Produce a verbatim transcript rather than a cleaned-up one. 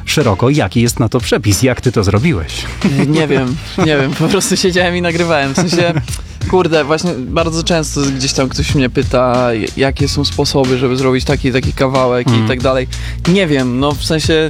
szeroko. Jaki jest na to przepis? Jak ty to zrobiłeś? Nie wiem, nie wiem, po prostu siedziałem i nagrywałem, w sensie, kurde, właśnie bardzo często gdzieś tam ktoś mnie pyta, jakie są sposoby, żeby zrobić taki taki kawałek Mm. i tak dalej. Nie wiem, no w sensie